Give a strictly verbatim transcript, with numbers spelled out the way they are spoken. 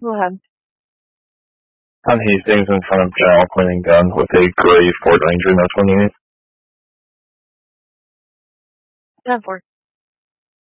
Go ahead. On Hastings in front of General Cleaning Guns with a gray Ford Ranger, no twenty-eight. ten four.